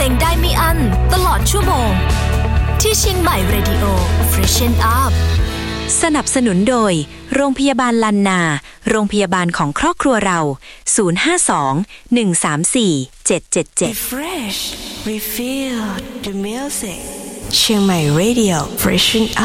ลงได้ไม่อั้นตลอดชั่วโมงที่เชียงใหม่เรดิโอ Freshen Up สนับสนุนโดยโรงพยาบาลลันนาโรงพยาบาลของครอบครัวเรา052-134-777 Refresh Refill the music เชียงใหม่ Radio Freshen Up